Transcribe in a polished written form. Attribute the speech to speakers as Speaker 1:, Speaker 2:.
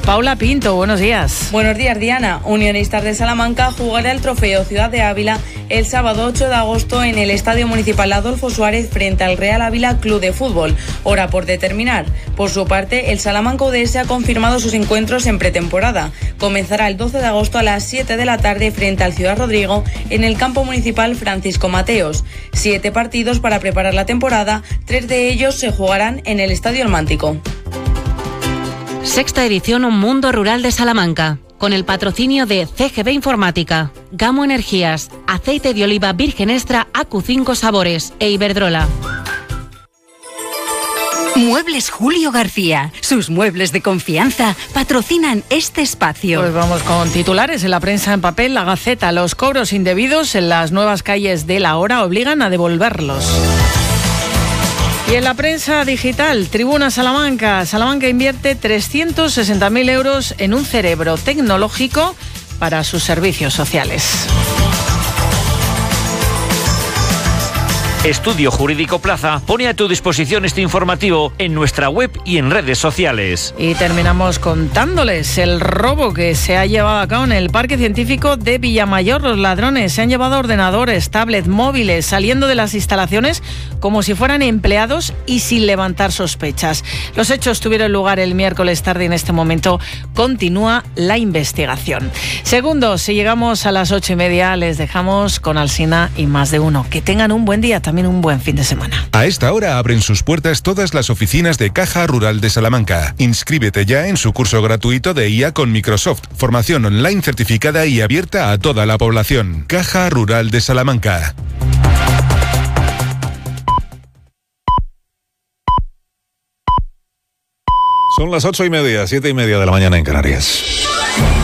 Speaker 1: Paula Pinto, buenos días.
Speaker 2: Buenos días, Diana. Unionistas de Salamanca jugará el trofeo Ciudad de Ávila el sábado 8 de agosto en el Estadio Municipal Adolfo Suárez frente al Real Ávila Club de Fútbol. Hora por determinar. Por su parte, el Salamanca UDS ha confirmado sus encuentros en pretemporada. Comenzará el 12 de agosto a las 7 de la tarde frente al Ciudad Rodrigo en el campo municipal Francisco Mateos. 7 partidos para preparar la temporada, 3 de ellos se jugarán en el Estadio El Mántico.
Speaker 3: Sexta edición Un Mundo Rural de Salamanca, con el patrocinio de CGB Informática, Gamo Energías, Aceite de Oliva Virgen Extra AQ5 Sabores e Iberdrola.
Speaker 4: Muebles Julio García. Sus muebles de confianza patrocinan este espacio.
Speaker 1: Pues vamos con titulares en la prensa en papel. La Gaceta: los cobros indebidos en las nuevas calles de La Hora obligan a devolverlos. Y en la prensa digital, Tribuna Salamanca. Salamanca invierte 360.000 euros en un cerebro tecnológico para sus servicios sociales.
Speaker 5: Estudio Jurídico Plaza pone a tu disposición este informativo en nuestra web y en redes sociales.
Speaker 1: Y terminamos contándoles el robo que se ha llevado a cabo en el Parque Científico de Villamayor. Los ladrones se han llevado ordenadores, tablets, móviles, saliendo de las instalaciones como si fueran empleados y sin levantar sospechas. Los hechos tuvieron lugar el miércoles tarde y en este momento continúa la investigación. Segundos, si llegamos a las 8:30, les dejamos con Alsina y Más de Uno. Que tengan un buen día, también un buen fin de semana.
Speaker 6: A esta hora abren sus puertas todas las oficinas de Caja Rural de Salamanca. Inscríbete ya en su curso gratuito de IA con Microsoft. Formación online certificada y abierta a toda la población. Caja Rural de Salamanca.
Speaker 7: Son las 8:30, 7:30 de la mañana en Canarias.